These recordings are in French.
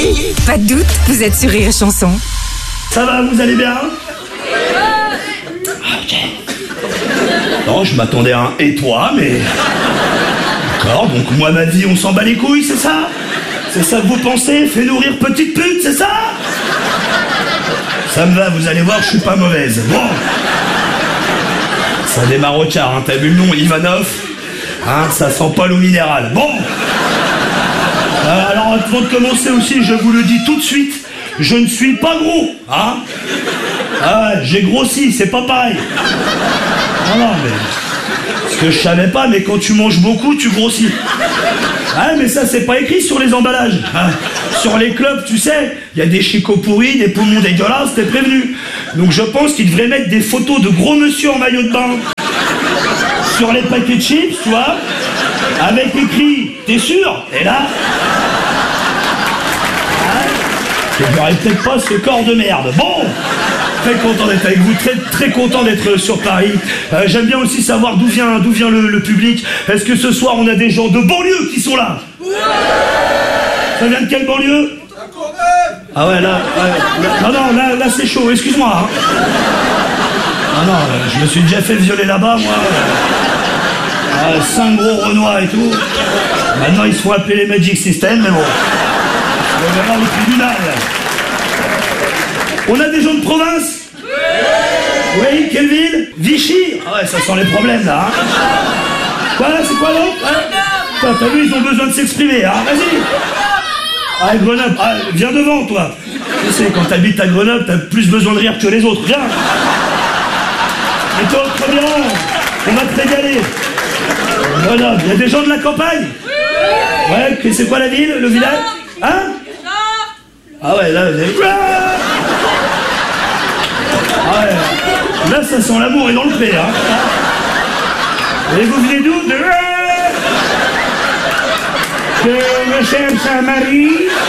Pas de doute, vous êtes sur Rire et Chanson. Ça va, vous allez bien? Ok. Non, je m'attendais à un et toi, mais... D'accord, donc moi, ma vie, on s'en bat les couilles, c'est ça? C'est ça que vous pensez? Fais nourrir petite pute, c'est ça? Ça me va, vous allez voir, je suis pas mauvaise. Bon. Ça démarre au quart, hein. T'as vu le nom, Ivanov? Hein, ça sent pas l'eau minérale. Bon. Alors, avant de commencer aussi, je vous le dis tout de suite, je ne suis pas gros, hein? Ah, j'ai grossi, c'est pas pareil. Non, mais... Ce que je savais pas, mais quand tu manges beaucoup, tu grossis. Ah, mais ça, c'est pas écrit sur les emballages. Hein. Sur les clubs, tu sais, il y a des chicots pourris, des poumons dégueulasses, t'es prévenu. Donc je pense qu'ils devraient mettre des photos de gros monsieur en maillot de bain sur les paquets de chips, tu vois, avec écrit « T'es sûr ?» Et là... J'aurais peut-être pas ce corps de merde. Bon, très content d'être avec vous, très content d'être sur Paris. J'aime bien aussi savoir d'où vient le public. Est-ce que ce soir on a des gens de banlieue qui sont là? Ça vient de quelle banlieue? Ah ouais, là, là c'est chaud, excuse-moi. Hein. Ah non, je me suis déjà fait violer là-bas, moi. 5 gros Renois et tout. Maintenant ils se font appeler les Magic System, mais bon. On verra au tribunal. On a des gens de province? Oui, quelle ville? Vichy? Ah ouais, ça sent les problèmes là. Hein. Quoi, c'est quoi là? T'as vu, ils ont besoin de s'exprimer, hein. Vas-y. Ah, Grenoble, ah, viens devant, toi. Tu sais, quand t'habites à Grenoble, t'as plus besoin de rire que les autres. Viens. Et toi, premier rang, on va te régaler. Grenoble, il y a des gens de la campagne? Ouais, c'est quoi la ville, le village? Hein? Ah ouais, là, ah ouais. Là, ça sent l'amour et dans le pré, hein. Et vous venez d'où? De me cherche un mari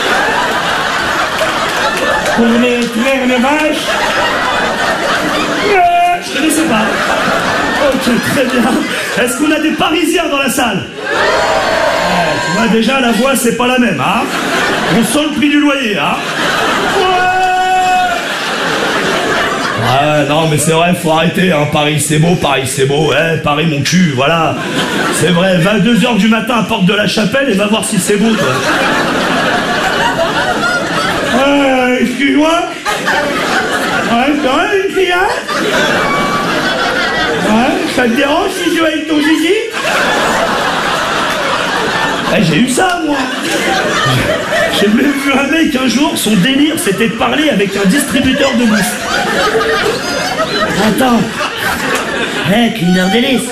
pour les traire les vaches. Je connaissais pas. Ok, très bien. Est-ce qu'on a des Parisiens dans la salle? Tu vois, déjà, la voix, c'est pas la même, hein. On sent le prix du loyer, hein. Ah non, mais c'est vrai, faut arrêter, hein. Paris, c'est beau, ouais, Paris, mon cul, voilà. C'est vrai, va à 2h du matin à Porte de la Chapelle et va voir si c'est beau, toi. Excuse-moi. Ouais, c'est vrai, une fille, hein. Ouais, ça te dérange si je joue avec ton zizi? J'ai eu ça, moi. J'ai même vu un mec un jour, son délire, c'était de parler avec un distributeur de bouffe. Attends. Kinder Delice.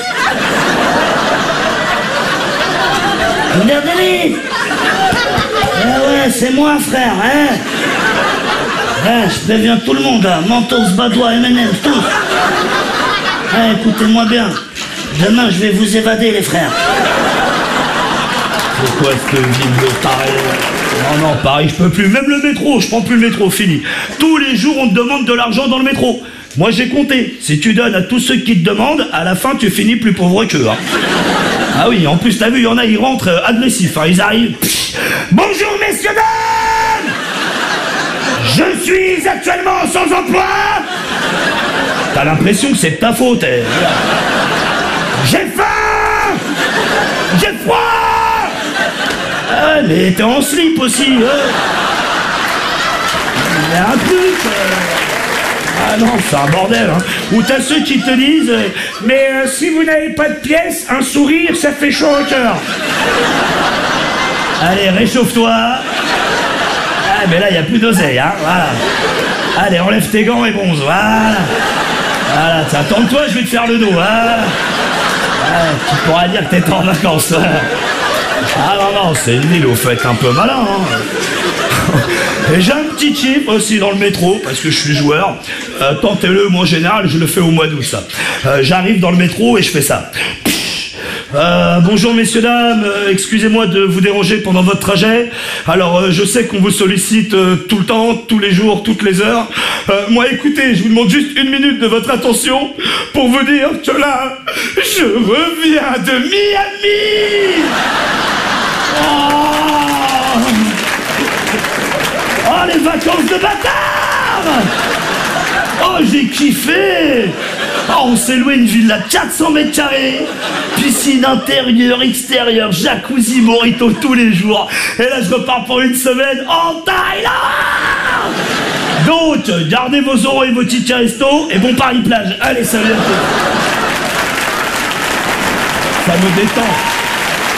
Kinder Delice. Ouais, c'est moi, frère, hein. Je préviens tout le monde, là. Mentos, Badois, M&M's, tous. Écoutez-moi bien. Demain, je vais vous évader, les frères. Pourquoi est-ce que ville de Paris? Non, Paris, je peux plus. Même le métro, je prends plus le métro, fini. Tous les jours, on te demande de l'argent dans le métro. Moi, j'ai compté. Si tu donnes à tous ceux qui te demandent, à la fin, tu finis plus pauvre qu'eux. Hein. Ah oui, en plus, t'as vu, il y en a, ils rentrent agressifs. Hein, ils arrivent... Bonjour, messieurs, dames! Je suis actuellement sans emploi! T'as l'impression que c'est de ta faute. J'ai faim! J'ai froid! Ah, mais t'es en slip aussi, Il y a un truc. Ah non, c'est un bordel, hein. Ou t'as ceux qui te disent mais si vous n'avez pas de pièces, un sourire, ça fait chaud au cœur. Allez, réchauffe-toi. Ah, mais là, il n'y a plus d'oseille, hein. Voilà. Allez, enlève tes gants et bronze. Voilà. Voilà, tiens, tente-toi, je vais te faire le dos. Voilà. Tu pourras dire que t'es en vacances. Ah non, c'est une île, au fait, un peu malin, hein. Et j'ai un petit tip aussi dans le métro, parce que je suis joueur. Tentez-le, moi en général, je le fais au mois d'août, ça. J'arrive dans le métro et je fais ça. Bonjour messieurs, dames, excusez-moi de vous déranger pendant votre trajet. Alors, je sais qu'on vous sollicite tout le temps, tous les jours, toutes les heures. Moi, écoutez, je vous demande juste 1 minute de votre attention pour vous dire que là, je reviens de Miami. Oh. les vacances de bâtard! Oh, j'ai kiffé! Oh, on s'est loué une villa de 400 mètres carrés, piscine intérieure, extérieure, jacuzzi, mojito tous les jours. Et là, je repars pour une semaine en Thaïlande! Donc, gardez vos euros et vos tickets resto et bon Paris plage. Allez, salut à tous. Ça me détend.